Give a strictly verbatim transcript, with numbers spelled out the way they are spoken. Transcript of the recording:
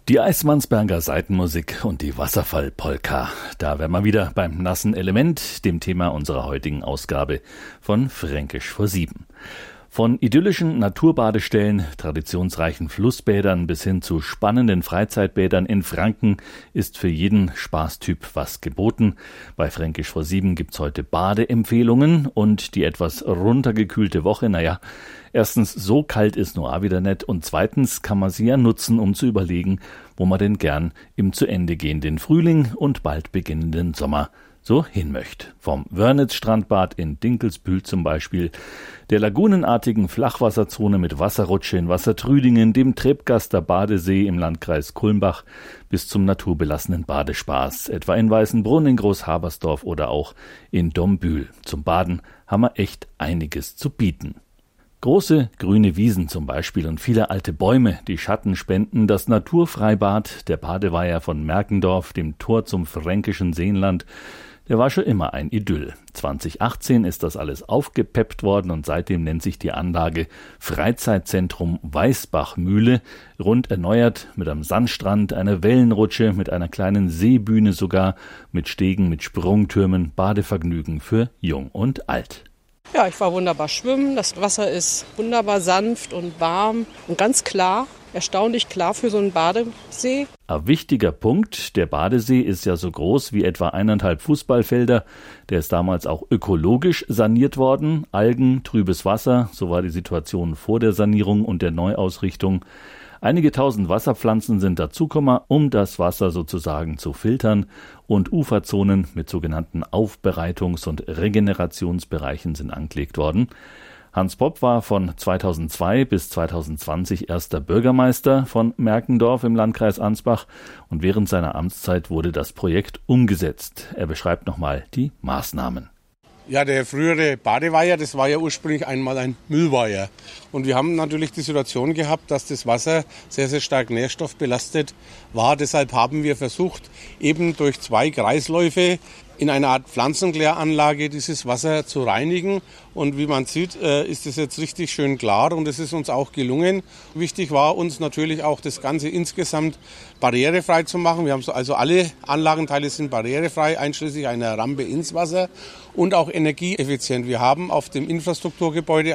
Die Eismansberger Saitenmusik und die Wasserfallpolka. Da wären wir wieder beim nassen Element, dem Thema unserer heutigen Ausgabe von Fränkisch vor sieben. Von idyllischen Naturbadestellen, traditionsreichen Flussbädern bis hin zu spannenden Freizeitbädern in Franken ist für jeden Spaßtyp was geboten. Bei Fränkisch vor sieben gibt's heute Badeempfehlungen und die etwas runtergekühlte Woche, naja, erstens, so kalt ist nur auch wieder nicht und zweitens kann man sie ja nutzen, um zu überlegen, wo man denn gern im zu Ende gehenden Frühling und bald beginnenden Sommer so hin möchte. Vom Wörnitz-Strandbad in Dinkelsbühl zum Beispiel, der lagunenartigen Flachwasserzone mit Wasserrutsche in Wassertrüdingen, dem Trebgaster Badesee im Landkreis Kulmbach bis zum naturbelassenen Badespaß, etwa in Weißenbrunn, in Großhabersdorf oder auch in Dombühl. Zum Baden haben wir echt einiges zu bieten. Große grüne Wiesen zum Beispiel und viele alte Bäume, die Schatten spenden, das Naturfreibad, der Badeweiher von Merkendorf, dem Tor zum fränkischen Seenland, der war schon immer ein Idyll. zwanzig achtzehn ist das alles aufgepeppt worden und seitdem nennt sich die Anlage Freizeitzentrum Weißbachmühle, rund erneuert mit einem Sandstrand, einer Wellenrutsche, mit einer kleinen Seebühne sogar, mit Stegen, mit Sprungtürmen, Badevergnügen für Jung und Alt. Ja, ich war wunderbar schwimmen. Das Wasser ist wunderbar sanft und warm und ganz klar. Erstaunlich klar für so einen Badesee. Ein wichtiger Punkt, der Badesee ist ja so groß wie etwa eineinhalb Fußballfelder. Der ist damals auch ökologisch saniert worden. Algen, trübes Wasser, so war die Situation vor der Sanierung und der Neuausrichtung. Einige tausend Wasserpflanzen sind dazugekommen, um das Wasser sozusagen zu filtern, und Uferzonen mit sogenannten Aufbereitungs- und Regenerationsbereichen sind angelegt worden. Hans Popp war von zweitausendzwei bis zweitausendzwanzig erster Bürgermeister von Merkendorf im Landkreis Ansbach und während seiner Amtszeit wurde das Projekt umgesetzt. Er beschreibt nochmal die Maßnahmen. Ja, der frühere Badeweiher, das war ja ursprünglich einmal ein Müllweiher. Und wir haben natürlich die Situation gehabt, dass das Wasser sehr, sehr stark nährstoffbelastet war. Deshalb haben wir versucht, eben durch zwei Kreisläufe in einer Art Pflanzenkläranlage dieses Wasser zu reinigen. Und wie man sieht, ist es jetzt richtig schön klar und es ist uns auch gelungen. Wichtig war uns natürlich auch, das Ganze insgesamt barrierefrei zu machen. Wir haben so, also alle Anlagenteile sind barrierefrei, einschließlich einer Rampe ins Wasser und auch energieeffizient. Wir haben auf dem Infrastrukturgebäude